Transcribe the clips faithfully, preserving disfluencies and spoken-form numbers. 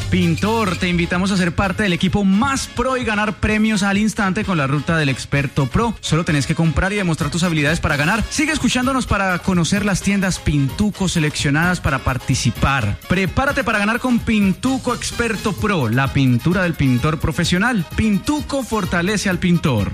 Pintor, te invitamos a ser parte del equipo más pro y ganar premios al instante con la ruta del experto pro. Solo tenés que comprar y demostrar tus habilidades para ganar. Sigue escuchándonos para conocer las tiendas Pintuco seleccionadas para participar. Prepárate para ganar con Pintuco Experto Pro, la pintura del pintor profesional. Pintuco fortalece al pintor.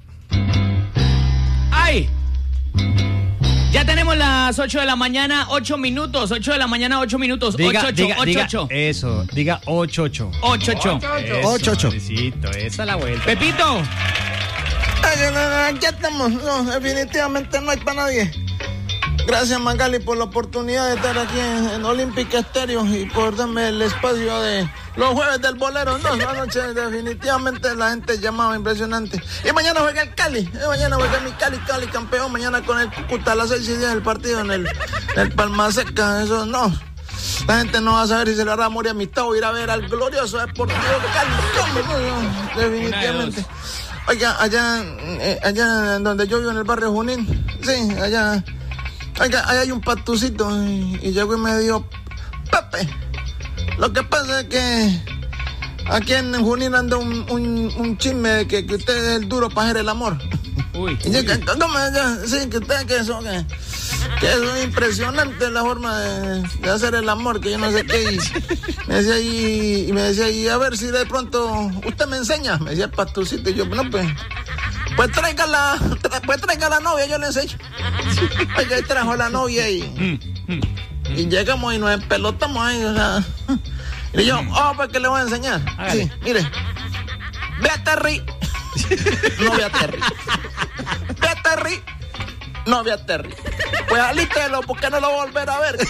¡Ay! Ya tenemos las ocho de la mañana, ocho minutos. ocho de la mañana, ocho minutos. Diga, ocho, ocho, diga, ocho, diga, ocho. Eso, diga ocho, ocho. ocho, ocho. ocho, ocho. Esa es la vuelta. Pepito. Ay, ya estamos. No, definitivamente no hay para nadie. Gracias, Magali, por la oportunidad de estar aquí en, en Olympic Estéreo y por darme el espacio de los jueves del bolero. No, anoche definitivamente la gente llamaba impresionante. Y mañana juega el Cali. Y mañana juega mi Cali, Cali campeón. Mañana con el Cúcuta a las seis y diez del partido en el, el Palma Seca. Eso no. La gente no va a saber si se le hará morir amistad o ir a ver al glorioso Deportivo Cali. No, no, definitivamente. Oiga, allá, eh, allá donde yo vivo en el barrio Junín. Sí, allá. Oiga, ahí hay un patucito y, y llegó y me dijo, Pepe, lo que pasa es que aquí en Junín anda un, un, un chisme de que, que usted es el duro para hacer el amor. Uy. Y yo, ¿cómo? Sí, que usted que eso, que, que eso es impresionante la forma de, de hacer el amor, que yo no sé qué. Y me decía, y, y me decía, y a ver si de pronto usted me enseña. Me decía el patucito y yo, no, pues... Pues traiga la, tra, pues traiga la novia, yo le enseño. Oiga, ahí trajo la novia y, y llegamos y nos empelotamos ahí, o sea. Y yo, oh, pues que le voy a enseñar. Hágale. Sí, mire. Ve a Terry. No ve a Terry. Ve a Terry. No ve a Terry. Pues alítelo, porque no lo voy a volver a ver.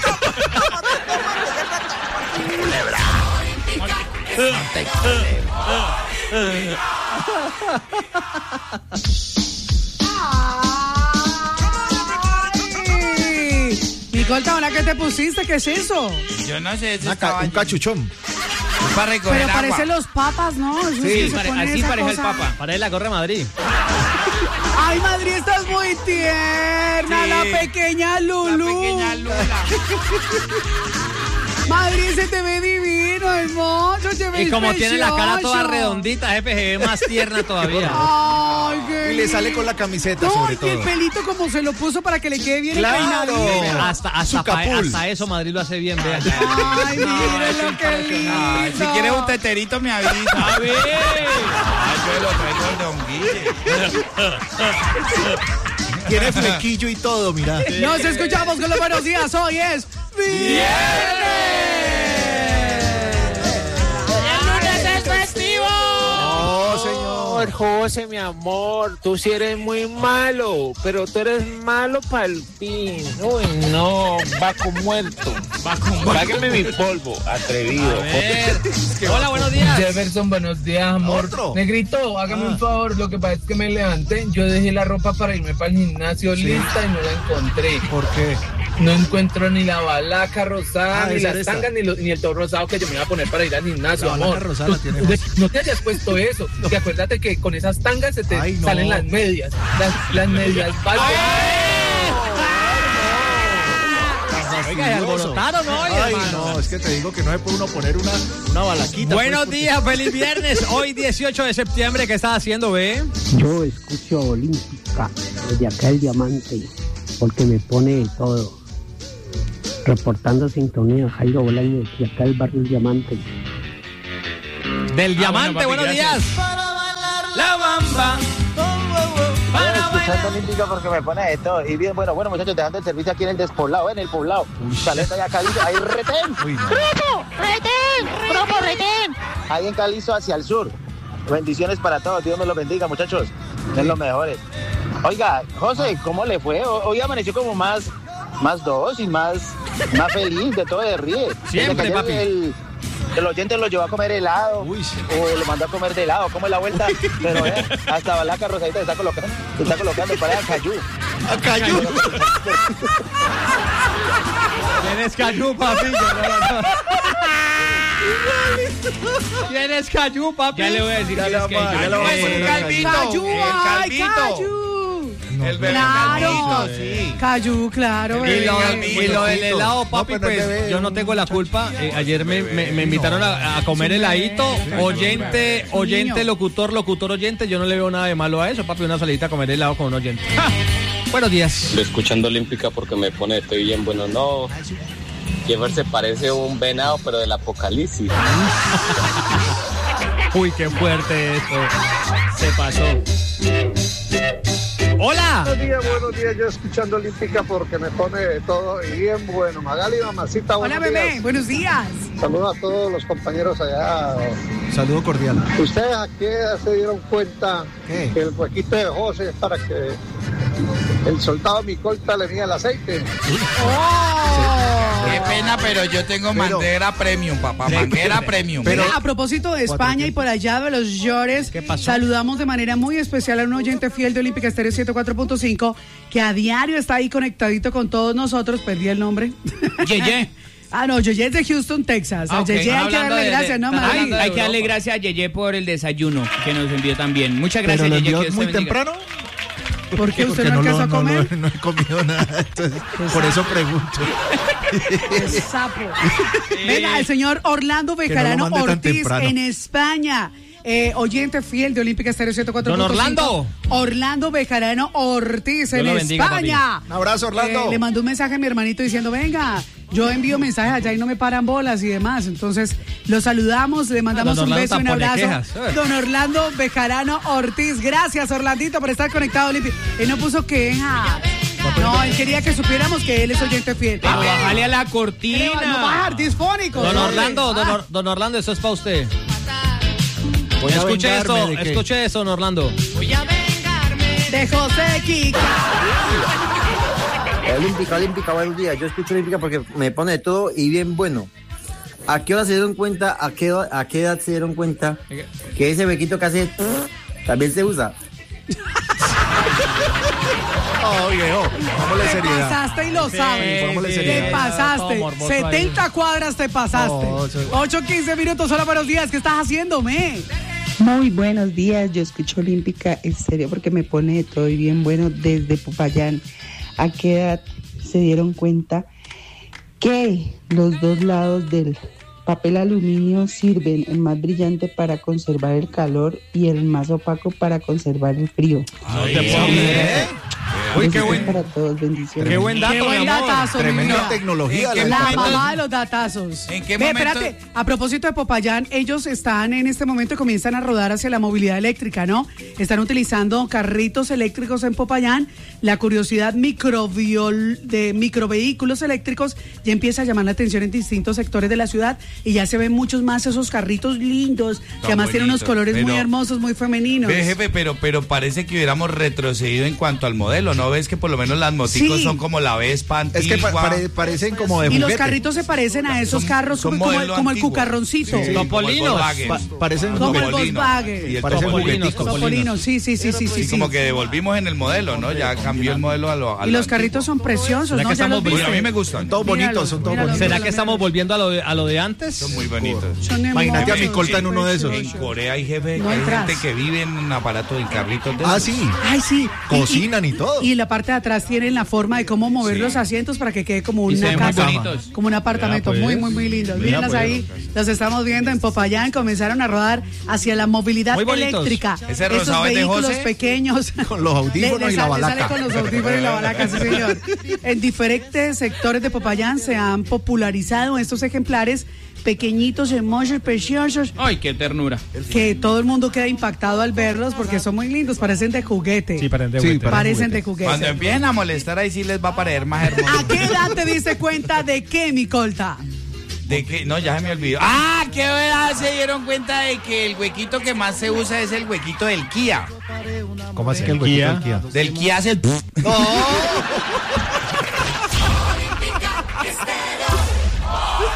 Nicole, ¿ahora qué te pusiste? ¿Qué es eso? Yo no sé, eso Ca- un cachuchón. para recoger Pero agua. parecen los papas, ¿no? Eso Sí, es que pare- se pone así esa parece cosa. el Papa. Parece la corre Madrid. Ay, Madrid, estás muy tierna, Sí. la pequeña Lulú. La pequeña Lula. Madrid, se te ve divino, hermoso, te ves Y como tiene la cara toda precioso. redondita, jefe, se ve más tierna todavía. Ay, qué Y le sale lindo. con la camiseta, No, sobre y el todo. pelito como se lo puso para que le quede bien Claro. el peinadito. Hasta, hasta, Su pa- capul. hasta eso Madrid lo hace bien, vean. Ay, miren lo que lindo. Ay, si quieres un teterito me avisa. A ver. Ay, yo lo traigo el Don Guille. Tiene flequillo y todo, mira. Nos escuchamos con los buenos días. Hoy es viernes. Oh, señor. José, mi amor, tú sí eres muy malo, pero tú eres malo pa'l fin. Uy, no, vaco muerto. Vaco muerto. Págame mi polvo, atrevido. A ver. Hola, buenos días. Jefferson, buenos días, amor. Otro. Negrito, hágame Ah. un favor. Lo que pasa es que me levanté. Yo dejé la ropa para irme para el gimnasio lista y no la encontré. ¿Por qué? No encuentro ni la balaca rosada, Ah, ni esa las era tangas, ni, lo- ni el todo rosado que yo me iba a poner para ir al gimnasio, La amor. balaca rosada Tú- la tiene tú- José. no te hayas puesto eso. Que acuérdate que con esas tangas se te Ay, no. salen las medias. Las, las medias básicas. Oiga, ¿se alborotaron hoy, Ay, hermano? no, es que te digo que no se puede uno poner una, una balaquita. Buenos pues, días, feliz viernes. Hoy dieciocho de septiembre, ¿qué estás haciendo, ve? Yo escucho Olímpica desde acá el Diamante porque me pone de todo. Reportando sintonía, Jairo Bolaños de acá el barrio El Diamante. Del Diamante, bueno, papi, buenos gracias. días. La bamba. Estoy escuchando Olímpica porque me pone de todo. Y bien, bueno, bueno, muchachos, dejando el servicio aquí en el despoblado, en el poblado. Caleta allá, Calizo, ahí retén. Uy, no. ¡Grupo! ¡Retén! ¡Grupo, retén! Ahí en Calizo hacia el sur. Bendiciones para todos, Dios me los bendiga, muchachos. Es lo mejores. Oiga, José, ¿cómo le fue? Hoy amaneció como más, más dócil, más, más feliz, de todo de ríe. Siempre, Desde que papi. ayer El, el oyente lo llevó a comer helado, Uy, sí. o lo mandó a comer de helado, ¿cómo es la vuelta? Pero eh, hasta Balaca Rosadita se está colocando, se está colocando para Cayú. A Cayú. Tienes cayú, papi. Yo no, no. Tienes cayú, papi. Ya le voy a decir Ya que le es vamos que a- yo- ya le vamos a el poner a calvito. Cayú, El ay, calvito. cayú. El bebé Claro. Calmito, sí. Cayú, claro. Y bebé. lo, y lo del helado, papi, No, pero pues debe- yo no tengo la culpa. Eh, ayer me, me- me invitaron a, a comer heladito. Oyente, oyente, locutor, locutor, oyente. Yo no le veo nada de malo a eso, papi. Una salidita a comer helado con un oyente. Buenos días. Escuchando Olímpica porque me pone estoy bien bueno. No, Jeffer se parece a un venado, pero del apocalipsis. Uy, qué fuerte esto. Se pasó. ¡Hola! Buenos días, buenos días. Yo escuchando Olímpica porque me pone de todo y bien bueno. Magali, mamacita, buenos Hola, bebé. días. Buenos días. Saludos a todos los compañeros allá. Saludo cordial. ¿Ustedes a qué edad se dieron cuenta ¿Qué? que el huequito de José es para que el soldado Micolta le mida el aceite? Qué pena, pero yo tengo Pero- manguera premium, papá. Manguera premium. Pero- Mira, a propósito de España y por allá de los llores, ¿Qué pasó? saludamos de manera muy especial a un oyente fiel de Olímpica Estéreo ciento cuatro punto cinco que a diario está ahí conectadito con todos nosotros. Perdí el nombre. Yeye. Ah, no, Yeye es de Houston, Texas. Ah, A ok. Yeye hay que Hablando darle de- gracias, de- ¿no, Ay, Mari? hay que darle gracias a Yeye por el desayuno que nos envió también. Muchas ¿Pero gracias, lo Yeye. envió que Dios te muy bendiga. temprano? ¿Por qué usted Porque no alcanzó lo- a comer? No, no he comido nada. Entonces, por eso pregunto. ¡Qué sapo! Venga, el señor Orlando no lo Bejarano mande tan Ortiz temprano. en España. Eh, oyente fiel de Olímpica Estéreo ciento cuatro punto cinco. Don Orlando. Orlando Bejarano Ortiz Dios en lo bendiga, España. Un abrazo, Orlando. Eh, le mandó un mensaje a mi hermanito diciendo, venga, yo envío mensajes allá y no me paran bolas y demás. Entonces, lo saludamos, le mandamos Don un Orlando beso y un tan pone abrazo. quejas. Don Orlando Bejarano Ortiz. Gracias, Orlandito, por estar conectado a Olímpica. Él no puso queja. No, él quería que supiéramos que él es oyente fiel. Pero bájale a la No cortina. bajar, disfónico. Don hombre. Orlando, don, Ah. Or- don Orlando, eso es para usted. Voy a Escuche vengarme esto, de que- escuche eso, don Orlando. De José Kika. Olímpica, Olímpica, buenos días. Yo escucho Olímpica porque me pone de todo y bien bueno. ¿A qué hora se dieron cuenta, a qué, a qué edad se dieron cuenta que ese bequito que hace también se usa? Oh, viejo, vámonos Te seriedad. pasaste y lo sabes. Pongámosle Te seriedad. pasaste. Todo morboso setenta cuadras te pasaste. No, eso- ocho quince minutos, hola, buenos días. ¿Qué estás haciendo, me? Muy buenos días, yo escucho Olímpica en serio porque me pone de todo y bien bueno desde Popayán. ¿A qué edad se dieron cuenta que los dos lados del papel aluminio sirven, el más brillante para conservar el calor y el más opaco para conservar el frío? No te puedo creer. Uy, qué Besitos buen, para todos, bendiciones. qué buen dato, Qué buen mi amor. datazo, Tremenda niña. tecnología. ¿En qué La momento- mamá de los datazos. ¿En qué Ve, momento? espérate, a propósito de Popayán, ellos están en este momento y comienzan a rodar hacia la movilidad eléctrica, ¿no? Están utilizando carritos eléctricos en Popayán. La curiosidad microviol de microvehículos eléctricos ya empieza a llamar la atención en distintos sectores de la ciudad y ya se ven muchos más esos carritos lindos, que Tan además tienen unos bonitos, colores muy pero- hermosos, muy femeninos. Ve, jefe, pero, pero parece que hubiéramos retrocedido en cuanto al modelo, ¿no? ¿Ves que por lo menos las moticos Sí. son como la Vespa Es que antigua? pa- pare- parecen como de Y los juguete. carritos se parecen a esos Son- carros son como, como el, modelo como el antiguo. cucarroncito. Sí, Topolinos. como el Volkswagen. Pa- parecen Como el Topolino. Volkswagen. Y el Parecen Topolino. jugueticos. Topolino, sí, sí, sí, sí, sí. Y sí. como que devolvimos en el modelo, ¿no? Ya cambió el modelo a lo a Y lo los carritos son preciosos, ¿Será ¿no? que Ya estamos los antiguo. viste. A mí me gustan. Todos Míralos, bonitos, son todos míralos. bonitos. ¿Será que estamos volviendo a lo de, a lo de antes? Son muy bonitos. Son Imagínate a hermosos, mi colta en uno de esos. En Corea hay jefe, No hay entras. gente que vive en aparatos, en carritos de Ah, esos. sí. Ay, sí. Y- Cocinan y todo. Y en la parte de atrás tienen la forma de cómo mover Sí. los asientos para que quede como Y se una ven muy casa, bonitos. como un apartamento. Mira, pues. Muy, muy, muy lindos. Mira, Mírenlos pues. ahí. Los estamos viendo en Popayán. Comenzaron a rodar hacia la movilidad Muy bonitos. eléctrica. Ese Esos rosado es de vehículos José. pequeños. Con los audífonos Le- le y la sale- balaca. sale con los audífonos y la balaca, sí, señor. En diferentes sectores de Popayán se han popularizado estos ejemplares pequeñitos, hermosos, preciosos, Ay, qué ternura. que todo el mundo queda impactado al verlos porque son muy lindos, parecen de juguete. Sí, parecen de Sí, juguete. Parecen de juguete. Cuando empiecen a molestar ahí sí les va a parecer más hermoso. ¿A qué edad te diste cuenta de qué, mi colta? ¿De qué? No, ya se me olvidó. ¡Ah! ¿Qué edad se dieron cuenta de que el huequito que más se usa es el huequito del Kia? ¿Cómo así que el huequito del Kia? Del Kia hace el...